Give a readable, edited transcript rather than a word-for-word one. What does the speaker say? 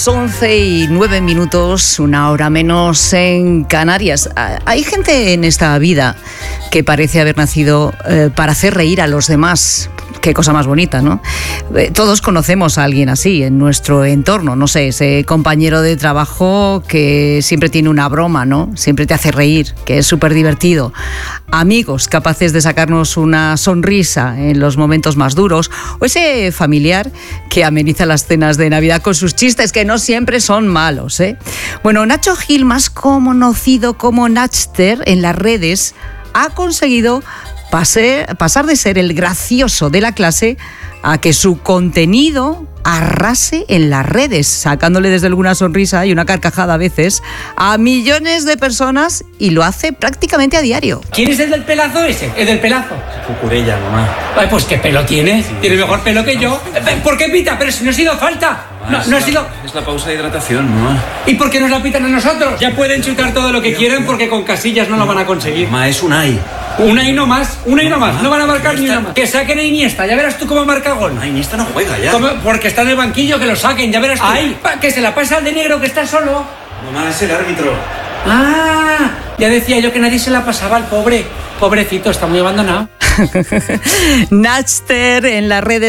11:09, una hora menos en Canarias. Hay gente en esta vida que parece haber nacido para hacer reír a los demás. Qué cosa más bonita, ¿no? Todos conocemos a alguien así en nuestro entorno, no sé, ese compañero de trabajo que siempre tiene una broma, ¿no? Siempre te hace reír, que es súper divertido. Amigos capaces de sacarnos una sonrisa en los momentos más duros, o ese familiar que ameniza las cenas de Navidad con sus chistes, que no siempre son malos, ¿eh? Bueno, Nacho Gil, más conocido como Nachster en las redes, ha conseguido pasar de ser el gracioso de la clase a que su contenido arrase en las redes, sacándole desde alguna sonrisa y una carcajada a veces a millones de personas, y lo hace prácticamente a diario. ¿Quién es el del pelazo ese? ¿El del pelazo? Cucurella, mamá. Ay, pues qué pelo tiene. Sí, tiene mejor pelo que yo. ¿Por qué pita? Pero si no ha sido falta. No ha sido... Es la pausa de hidratación, mamá. ¿Y por qué nos la pitan a nosotros? Ya pueden chutar todo lo que quieran porque con Casillas no lo van a conseguir. Mamá, es un ay. Una y no más, una y no más. No van a marcar ni una más. Que saquen a Iniesta, ya verás tú cómo marca gol. No, Iniesta no juega ya. ¿Cómo? Porque está en el banquillo, que lo saquen, ya verás tú. Ay, que se la pasa al de negro, que está solo. Mamá, es el árbitro. Ah, ya decía yo que nadie se la pasaba al pobre. Pobrecito, está muy abandonado. Nachster en las redes.